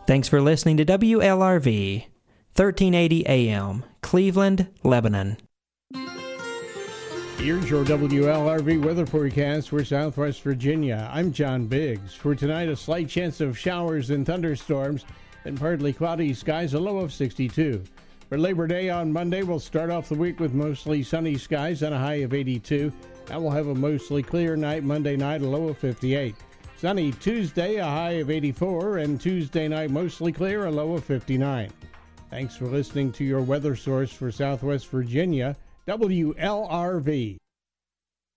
Thanks for listening to WLRV, 1380 AM, Cleveland, Lebanon. Here's your WLRV weather forecast for Southwest Virginia. I'm John Biggs. For tonight, a slight chance of showers and thunderstorms and partly cloudy skies, a low of 62. For Labor Day on Monday, we'll start off the week with mostly sunny skies and a high of 82. And we'll have a mostly clear night Monday night, a low of 58. Sunny Tuesday, a high of 84, and Tuesday night mostly clear, a low of 59. Thanks for listening to your weather source for Southwest Virginia, WLRV.